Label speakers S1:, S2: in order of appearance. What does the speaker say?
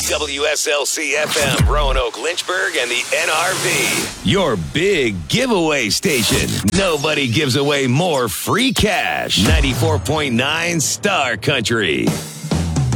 S1: WSLC FM, Roanoke, Lynchburg, and the NRV. Your big giveaway station. Nobody gives away more free cash. 94.9 Star Country.